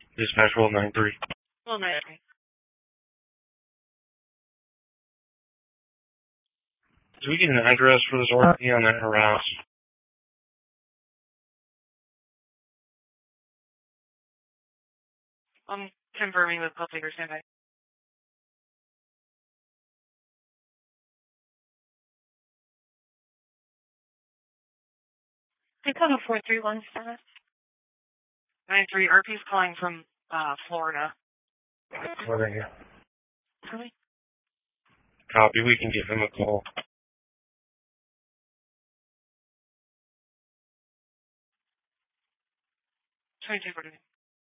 Dispatch World 93. Well, 93. Do we get an address for this RP on that harass? I'm confirming with public or standby. I call 431 status. 93, RP's calling from Florida. Over here. Really? Copy, we can give him a call. 2249.